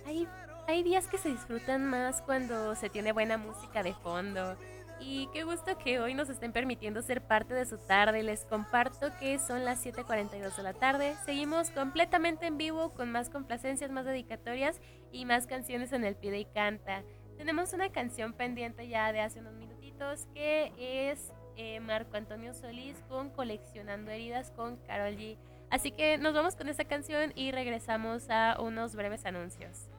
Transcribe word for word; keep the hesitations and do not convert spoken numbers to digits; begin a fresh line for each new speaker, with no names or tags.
Hay hay días que se disfrutan más cuando se tiene buena música de fondo. Y qué gusto que hoy nos estén permitiendo ser parte de su tarde. Les comparto que son las siete cuarenta y dos de la tarde. Seguimos completamente en vivo con más complacencias, más dedicatorias y más canciones en el Pide y Canta. Tenemos una canción pendiente ya de hace unos minutitos que es eh, Marco Antonio Solís con Coleccionando Heridas con Karol G. Así que nos vamos con esta canción y regresamos a unos breves anuncios.